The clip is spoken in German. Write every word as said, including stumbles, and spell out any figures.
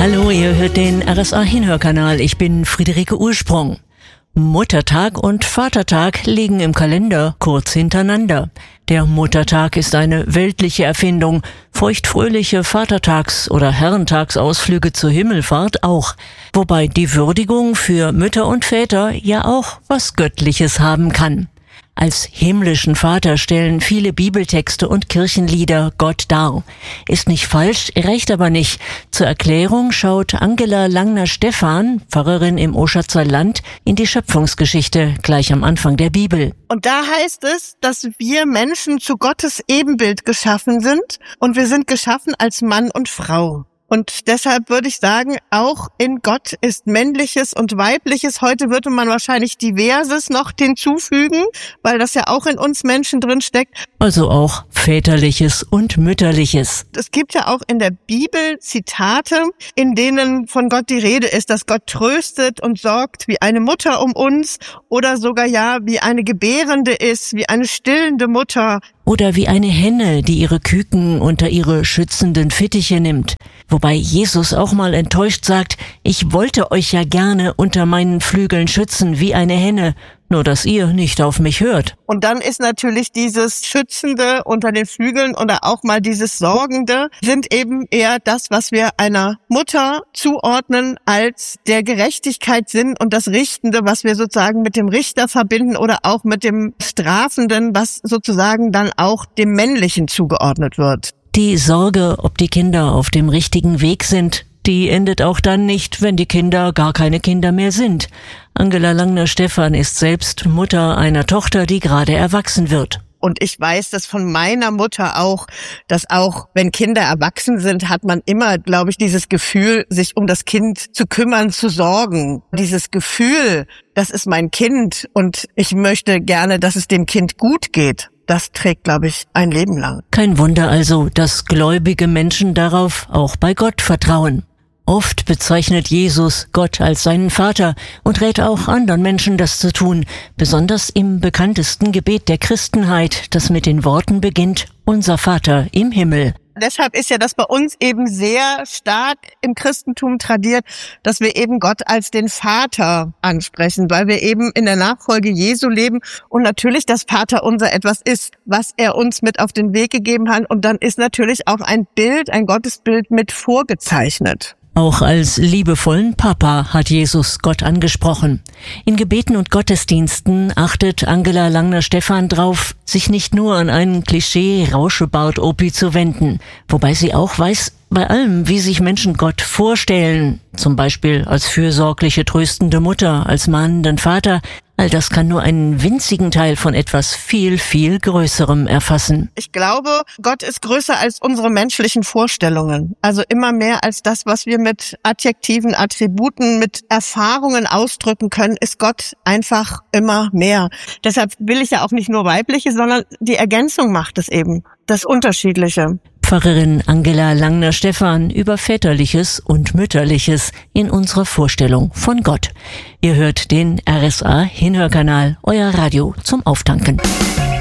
Hallo, ihr hört den R S A-Hinhörkanal. Ich bin Friederike Ursprung. Muttertag und Vatertag liegen im Kalender kurz hintereinander. Der Muttertag ist eine weltliche Erfindung, feuchtfröhliche Vatertags- oder Herrentagsausflüge zur Himmelfahrt auch. Wobei die Würdigung für Mütter und Väter ja auch was Göttliches haben kann. Als himmlischen Vater stellen viele Bibeltexte und Kirchenlieder Gott dar. Ist nicht falsch, recht aber nicht. Zur Erklärung schaut Angela Langner-Stephan, Pfarrerin im Oschatzer Land, in die Schöpfungsgeschichte gleich am Anfang der Bibel. Und da heißt es, dass wir Menschen zu Gottes Ebenbild geschaffen sind und wir sind geschaffen als Mann und Frau. Und deshalb würde ich sagen, auch in Gott ist Männliches und Weibliches. Heute würde man wahrscheinlich Diverses noch hinzufügen, weil das ja auch in uns Menschen drin steckt. Also auch Väterliches und Mütterliches. Es gibt ja auch in der Bibel Zitate, in denen von Gott die Rede ist, dass Gott tröstet und sorgt wie eine Mutter um uns oder sogar ja wie eine Gebärende ist, wie eine stillende Mutter. Oder wie eine Henne, die ihre Küken unter ihre schützenden Fittiche nimmt. Wobei Jesus auch mal enttäuscht sagt, ich wollte euch ja gerne unter meinen Flügeln schützen wie eine Henne, nur dass ihr nicht auf mich hört. Und dann ist natürlich dieses Schützende unter den Flügeln oder auch mal dieses Sorgende sind eben eher das, was wir einer Mutter zuordnen als der Gerechtigkeit Sinn und das Richtende, was wir sozusagen mit dem Richter verbinden oder auch mit dem Strafenden, was sozusagen dann auch dem Männlichen zugeordnet wird. Die Sorge, ob die Kinder auf dem richtigen Weg sind, die endet auch dann nicht, wenn die Kinder gar keine Kinder mehr sind. Angela Langner-Stephan ist selbst Mutter einer Tochter, die gerade erwachsen wird. Und ich weiß das von meiner Mutter auch, dass auch wenn Kinder erwachsen sind, hat man immer, glaube ich, dieses Gefühl, sich um das Kind zu kümmern, zu sorgen. Dieses Gefühl, das ist mein Kind und ich möchte gerne, dass es dem Kind gut geht. Das trägt, glaube ich, ein Leben lang. Kein Wunder also, dass gläubige Menschen darauf auch bei Gott vertrauen. Oft bezeichnet Jesus Gott als seinen Vater und rät auch anderen Menschen, das zu tun, besonders im bekanntesten Gebet der Christenheit, das mit den Worten beginnt, unser Vater im Himmel. Deshalb ist ja das bei uns eben sehr stark im Christentum tradiert, dass wir eben Gott als den Vater ansprechen, weil wir eben in der Nachfolge Jesu leben und natürlich das Vaterunser etwas ist, was er uns mit auf den Weg gegeben hat. Und dann ist natürlich auch ein Bild, ein Gottesbild mit vorgezeichnet. Auch als liebevollen Papa hat Jesus Gott angesprochen. In Gebeten und Gottesdiensten achtet Angela Langner-Stephan drauf, sich nicht nur an einen Klischee-Rauschebart-Opi zu wenden, wobei sie auch weiß, bei allem, wie sich Menschen Gott vorstellen, zum Beispiel als fürsorgliche, tröstende Mutter, als mahnenden Vater, all das kann nur einen winzigen Teil von etwas viel, viel Größerem erfassen. Ich glaube, Gott ist größer als unsere menschlichen Vorstellungen. Also immer mehr als das, was wir mit Adjektiven, Attributen, mit Erfahrungen ausdrücken können, ist Gott einfach immer mehr. Deshalb will ich ja auch nicht nur weibliche, sondern die Ergänzung macht es eben, das Unterschiedliche. Pfarrerin Angela Langner-Stephan über Väterliches und Mütterliches in unserer Vorstellung von Gott. Ihr hört den R S A-Hinhörkanal, euer Radio zum Auftanken.